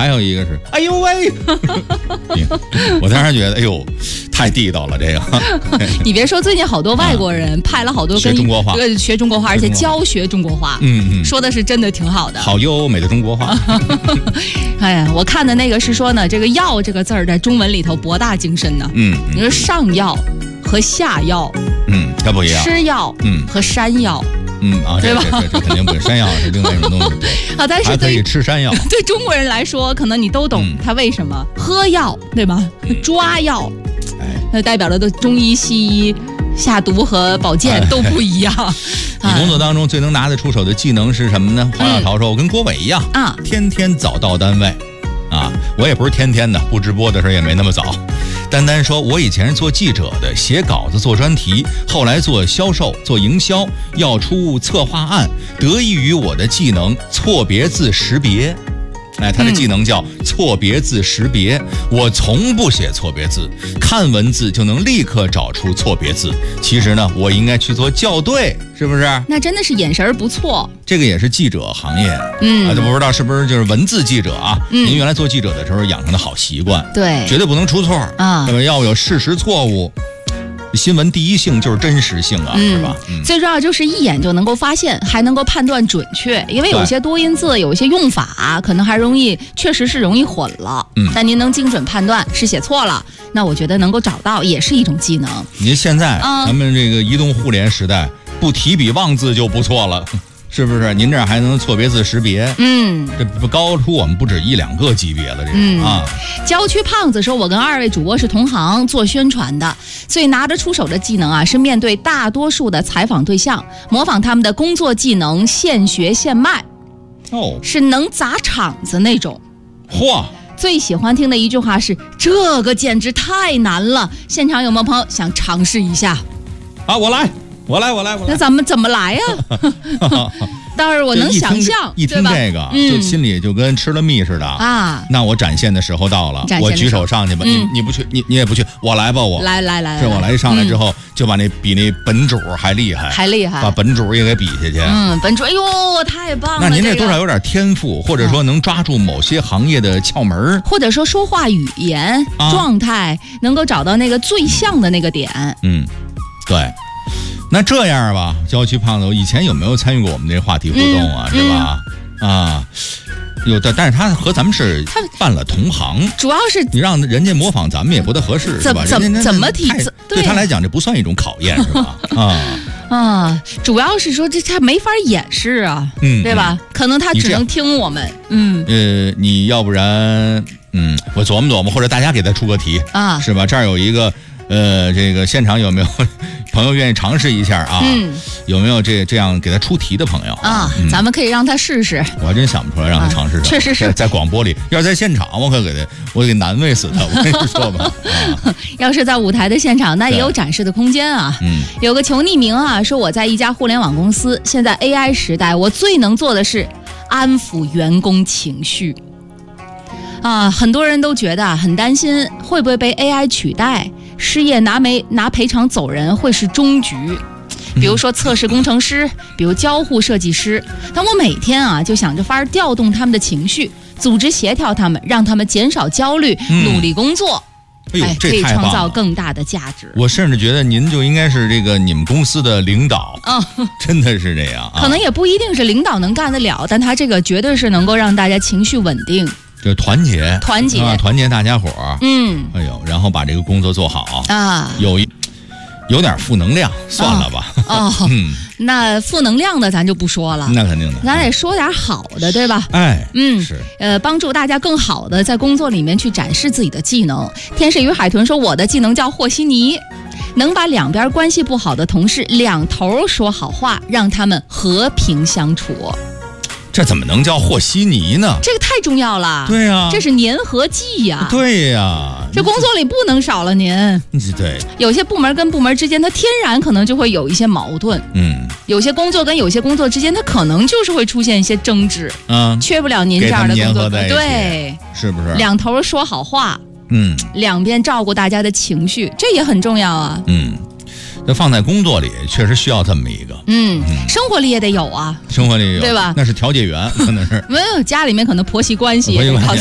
还有一个是哎呦喂，我当时觉得哎呦太地道了这个。 你别说，最近好多外国人派了好多跟学中国话， 学中国话，而且教学中国话，说的是真的挺好的， 好优美的中国话。 哎呀，我看的那个是说呢，这个药这个字儿在中文里头博大精深呢。你说上药和下药， 它不一样。 吃药，和山药。 对吧？这肯定不是，山药是另外一种东西。 好，但是还可以吃山药。 对中国人来说，可能你都懂它为什么喝药，对吧？抓药，那代表的都中医、西医下毒和保健都不一样。 你工作当中最能拿得出手的技能是什么呢？黄小桃说：“我跟郭伟一样天天早到单位。”我也不是天天的，不直播的时候也没那么早。丹丹说，我以前是做记者的，写稿子做专题，后来做销售做营销，要出策划案，得益于我的技能错别字识别。他的技能叫错别字识别，我从不写错别字，看文字就能立刻找出错别字。其实呢，我应该去做校对，是不是？那真的是眼神不错。 这个也是记者行业，都不知道是不是就是文字记者啊？您原来做记者的时候养成的好习惯， 对， 绝对不能出错啊，对吧？要有事实错误。新闻第一性就是真实性啊，是吧？ 最重要就是一眼就能够发现，还能够判断准确。因为有些多音字，有一些用法可能还确实是容易混了。但您能精准判断是写错了，那我觉得能够找到也是一种技能。 您现在咱们这个移动互联时代，不提笔忘字就不错了。是不是？您这还能错别字识别？这不高出我们不止1、2个级别了，这个郊区胖子说，我跟2位主播是同行，做宣传的，最拿得出手的技能是面对大多数的采访对象，模仿他们的工作技能，现学现卖。是能砸场子那种。 嚯！ 最喜欢听的一句话是：这个简直太难了。现场有没有朋友想尝试一下？ 我来。 那咱们怎么来呀？倒是我能想象， 一听这个，就心里就跟吃了蜜似的啊。那我展现的时候到了，我举手上去吧。你不去，你也不去，我来吧，我来。 是我来上来之后，就把比那本主还厉害，把本主也给比下去。 本主，哎呦，太棒了！ 那您这多少有点天赋，或者说能抓住某些行业的窍门， 或者说说话语言状态，能够找到那个最像的那个点。 对。那这样吧，郊区胖子，以前有没有参与过我们这话题互动啊？是吧？有的，但是他和咱们是办了同行， 主要是你让人家模仿咱们也不太合适，是吧？ 怎么提？ 对他来讲，这不算一种考验，是吧？ 主要是说他没法演示啊，对吧？可能他只能听我们， 你要不然，我琢磨琢磨，或者大家给他出个题是吧？这儿有一个，这个现场有没有朋友愿意尝试一下啊？有没有这样给他出题的朋友咱们可以让他试试。 我还真想不出来让他尝试。 确实是在广播里，要是在现场，我可给难为死他。我跟你说吧， 要是在舞台的现场，那也有展示的空间啊。有个求匿名说我在一家互联网公司，现在 AI 时代，我最能做的是安抚员工情绪。很多人都觉得很担心会不会被 AI 取代，失业拿赔偿走人会是终局。比如说测试工程师，比如交互设计师，但我每天就想着法儿调动他们的情绪，组织协调他们，让他们减少焦虑，努力工作。 这可以创造更大的价值。 我甚至觉得您就应该是你们公司的领导，真的是这样。 可能也不一定是领导能干得了，但他这个绝对是能够让大家情绪稳定。 就团结大家伙儿，然后把这个工作做好有点负能量，算了吧。 那负能量的咱就不说了， 那肯定的， 咱得说点好的，对吧？ 是帮助大家更好的在工作里面去展示自己的技能。天使与海豚说，我的技能叫和稀泥，能把两边关系不好的同事两头说好话，让他们和平相处。 这怎么能叫和稀泥呢？ 这个太重要了。 对呀， 这是粘合剂呀。 对呀， 这工作里不能少了您。 对， 有些部门跟部门之间，它天然可能就会有一些矛盾。有些工作跟有些工作之间，它可能就是会出现一些争执。缺不了您这样的工作，对， 是不是？ 两头说好话，两边照顾大家的情绪，这也很重要啊。 那放在工作里确实需要这么一个， 生活里也得有啊， 生活里有， 对吧？ 那是调解员，可能是没有家里面可能婆媳关系，